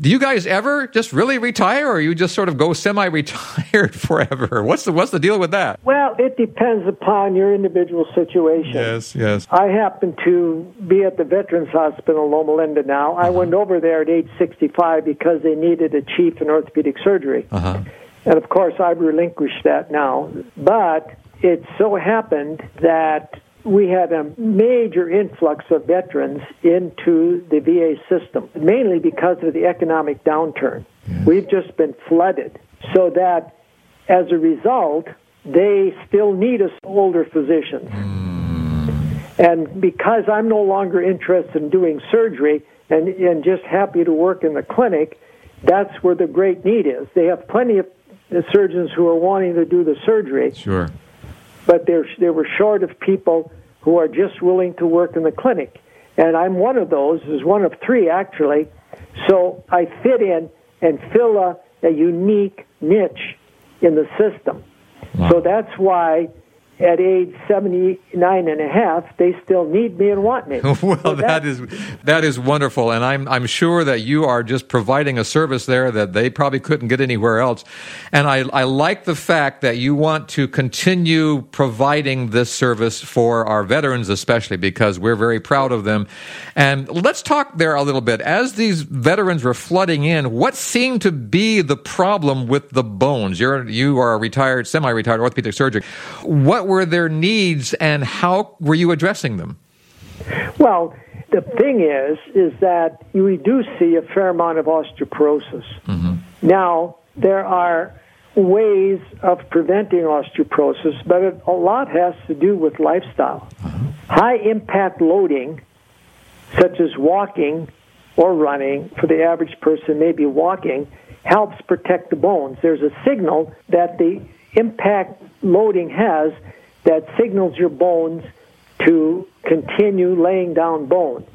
Do you guys ever just really retire, or you just sort of go semi-retired forever? What's the deal with that? Well, it depends upon your individual situation. Yes. I happen to be at the Veterans Hospital in Loma Linda now. I went over there at age 65 because they needed a chief in orthopedic surgery. And, of course, I've relinquished that now. But it so happened that we had a major influx of veterans into the VA system, mainly because of the economic downturn. We've just been flooded. So that, as a result, they still need us older physicians. And because I'm no longer interested in doing surgery and just happy to work in the clinic, that's where the great need is. They have plenty of surgeons who are wanting to do the surgery. Sure. But they were short of people who are just willing to work in the clinic. And I'm one of those, is one of three, actually. So I fit in and fill a unique niche in the system. Wow. So that's why at age 79 and a half, they still need me and want me. Well, so that is wonderful, and I'm sure that you are just providing a service there that they probably couldn't get anywhere else. And I like the fact that you want to continue providing this service for our veterans, especially because we're very proud of them. And let's talk there a little bit. As these veterans were flooding in, what seemed to be the problem with the bones? You are a retired, semi-retired orthopedic surgeon. What were their needs, and how were you addressing them? Well, the thing is that we do see a fair amount of osteoporosis. Now, there are ways of preventing osteoporosis, but a lot has to do with lifestyle. High-impact loading, such as walking or running, for the average person maybe walking, helps protect the bones. There's a signal that the impact loading has that signals your bones to continue laying down bone.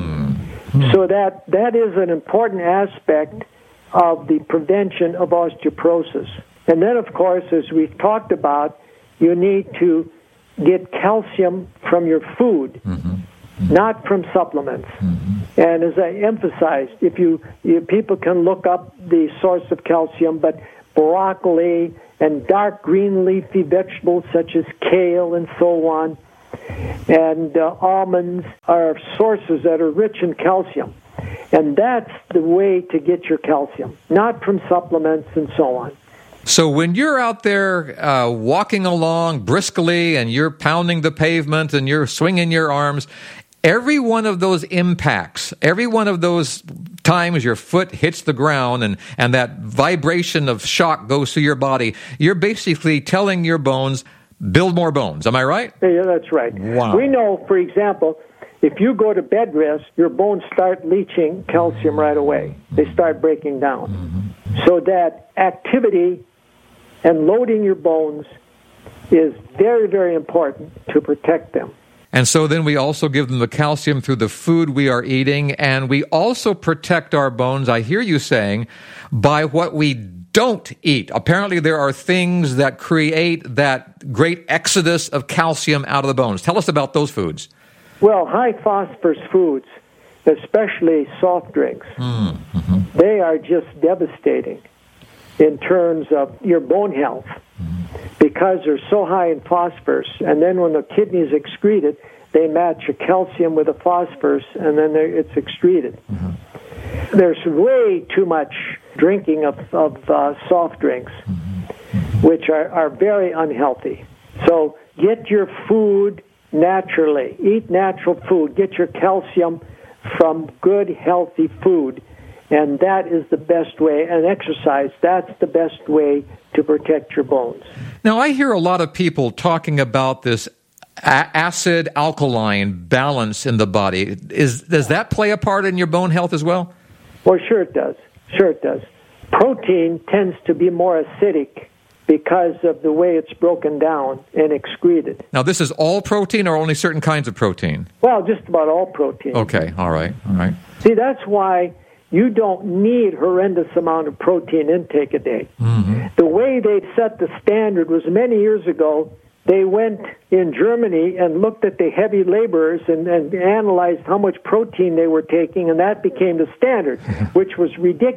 So that is an important aspect of the prevention of osteoporosis. And then, of course, as we've talked about, you need to get calcium from your food, not from supplements. And as I emphasized, if people can look up the source of calcium, but broccoli and dark green leafy vegetables such as kale and so on, and almonds are sources that are rich in calcium. And that's the way to get your calcium, not from supplements and so on. So when you're out there walking along briskly and you're pounding the pavement and you're swinging your arms, every one of those impacts, every one of those times your foot hits the ground and that vibration of shock goes through your body, you're basically telling your bones, build more bones. Am I right? Yeah, that's right. Wow. We know, for example, if you go to bed rest, your bones start leaching calcium right away. They start breaking down. So that activity and loading your bones is very, very important to protect them. And so then we also give them the calcium through the food we are eating, and we also protect our bones, I hear you saying, by what we don't eat. Apparently there are things that create that great exodus of calcium out of the bones. Tell us about those foods. Well, high phosphorus foods, especially soft drinks, they are just devastating in terms of your bone health because they're so high in phosphorus. And then when the kidneys excrete it, they match a calcium with a phosphorus, and then it's excreted. There's way too much drinking of soft drinks, which are very unhealthy. So get your food naturally. Eat natural food. Get your calcium from good, healthy food. And that is the best way. And exercise, that's the best way to protect your bones. Now, I hear a lot of people talking about this acid-alkaline balance in the body. Does that play a part in your bone health as well? Well, sure it does. Sure it does. Protein tends to be more acidic because of the way it's broken down and excreted. Now, this is all protein or only certain kinds of protein? Well, just about all protein. Okay, all right. See, that's why you don't need horrendous amount of protein intake a day. The way they set the standard was many years ago, they went in Germany and looked at the heavy laborers and analyzed how much protein they were taking, and that became the standard, which was ridiculous.